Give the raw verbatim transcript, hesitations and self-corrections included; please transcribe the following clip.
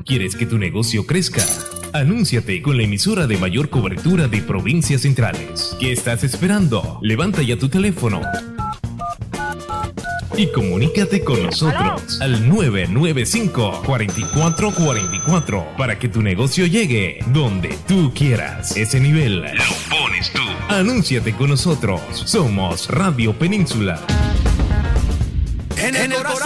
¿Quieres que tu negocio crezca? Anúnciate con la emisora de mayor cobertura de provincias centrales. ¿Qué estás esperando? Levanta ya tu teléfono y comunícate con nosotros al nueve nueve cinco, cuatro cuatro cuatro cuatro para que tu negocio llegue donde tú quieras. Ese nivel lo pones tú. Anúnciate con nosotros. Somos Radio Península. En el corazón